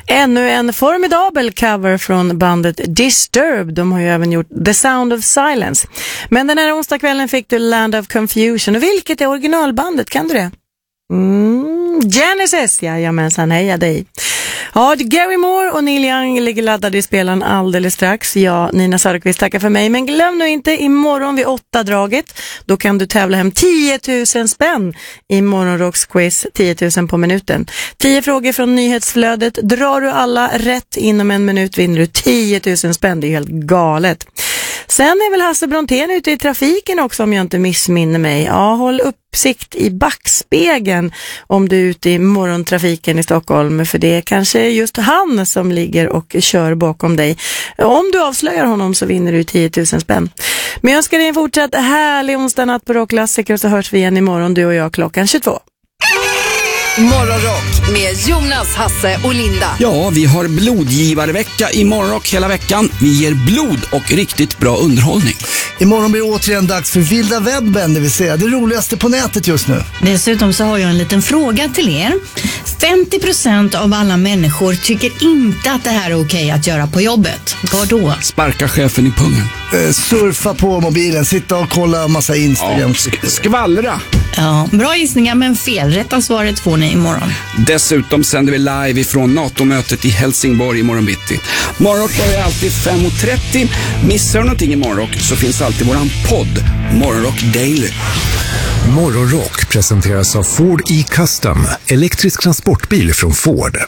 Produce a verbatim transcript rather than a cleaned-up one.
Ännu en formidabel cover från bandet Disturbed. De har ju även gjort The Sound of Silence. Men den här onsdagskvällen fick du Land of Confusion. Och vilket är originalbandet? Kan du det? Mm, Genesis, jajamensan, heja dig. Ja, Gary Moore och Neil Young ligger laddade i spelaren alldeles strax. Ja, Nina Söderqvist tackar för mig. Men glöm nu inte, imorgon vid åtta draget, då kan du tävla hem tio tusen spänn i Morgonrocksquiz, tio tusen på minuten. tio frågor från nyhetsflödet. Drar du alla rätt inom en minut vinner du tio tusen spänn. Det är helt galet. Sen är väl Hasse Brontén ute i trafiken också, om jag inte missminner mig. Ja, håll uppsikt i backspegeln om du är ute i morgontrafiken i Stockholm. För det är kanske just han som ligger och kör bakom dig. Om du avslöjar honom så vinner du tio tusen spänn. Men jag önskar dig en fortsatt härlig onsdag natt på Rockklassiker, och så hörs vi igen imorgon, du och jag, klockan tjugotvå. Morgonrock med Jonas, Hasse och Linda. Ja, vi har blodgivarvecka i Morgonrock hela veckan. Vi ger blod och riktigt bra underhållning. Imorgon blir det återigen dags för vilda webben, det vill säga det roligaste på nätet just nu. Dessutom så har jag en liten fråga till er. femtio procent av alla människor tycker inte att det här är okej att göra på jobbet. Vad då? Sparka chefen i pungen. Eh, surfa på mobilen, sitta och kolla massa Instagram. Ja, sk- skvallra. Ja, bra gissningar men fel. Rätta svaret får ni imorgon. Dessutom sänder vi live ifrån NATO-mötet i Helsingborg i morgon bitti. Morgonrock börjar alltid fem och trettio. Missar du någonting i Morgonrock så finns alltid våran podd, Morgonrock Daily. Morgonrock presenteras av Ford E-Custom, elektrisk transportbil från Ford.